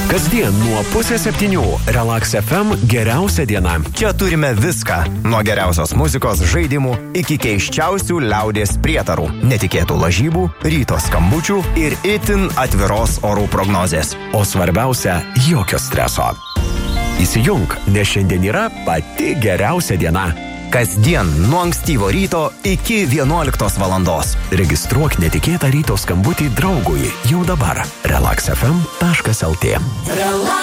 Kasdien nuo 6:30 Relax FM geriausia diena. Čia turime viską. Nuo geriausios muzikos, žaidimų iki keiščiausių liaudies prietarų, netikėtų lažybų, ryto skambučių ir itin atviros orų prognozės. O svarbiausia, jokio streso. Įsijunk, nes šiandien yra pati geriausia diena. Kasdien nuo ankstyvo ryto iki 11 valandos. Registruok netikėtą ryto skambutį draugui jau dabar. relaxfm.lt